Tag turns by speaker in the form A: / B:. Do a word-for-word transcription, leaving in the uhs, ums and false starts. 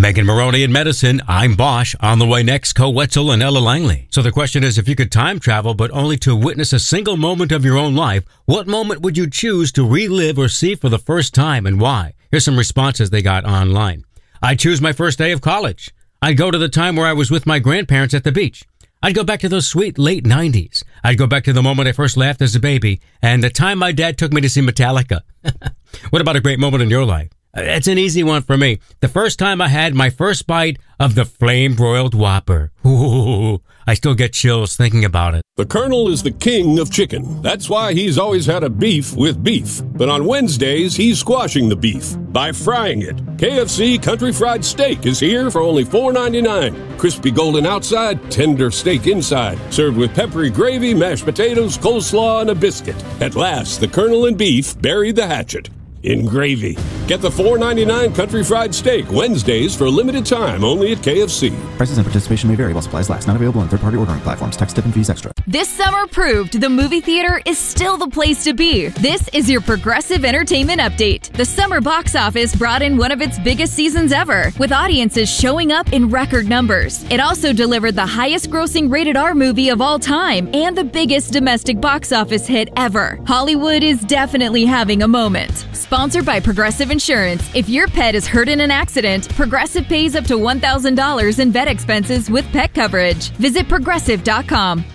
A: Megan Maroney in medicine. I'm Bosch. On the way next, Co Wetzel and Ella Langley. So the question is, if you could time travel, but only to witness a single moment of your own life, what moment would you choose to relive or see for the first time and why? Here's some responses they got online. I'd choose my first day of college. I'd go to the time where I was with my grandparents at the beach. I'd go back to those sweet late nineties. I'd go back to the moment I first laughed as a baby and the time my dad took me to see Metallica. What about a great moment in your life? It's an easy one for me. The first time I had my first bite of the flame-broiled Whopper. Ooh, I still get chills thinking about it.
B: The Colonel is the king of chicken. That's why he's always had a beef with beef. But on Wednesdays, he's squashing the beef by frying it. K F C Country Fried Steak is here for only four ninety-nine. Crispy golden outside, tender steak inside. Served with peppery gravy, mashed potatoes, coleslaw, and a biscuit. At last, the Colonel and beef buried the hatchet in gravy. Get the four ninety-nine Country Fried Steak Wednesdays for a limited time only at K F C.
C: Prices and participation may vary while supplies last. Not available on third-party ordering platforms. Tax, tip, and fees extra.
D: This summer proved the movie theater is still the place to be. This is your Progressive Entertainment Update. The summer box office brought in one of its biggest seasons ever, with audiences showing up in record numbers. It also delivered the highest-grossing rated R movie of all time and the biggest domestic box office hit ever. Hollywood is definitely having a moment. Sponsored by Progressive Insurance. If your pet is hurt in an accident, Progressive pays up to one thousand dollars in vet expenses with pet coverage. Visit progressive dot com.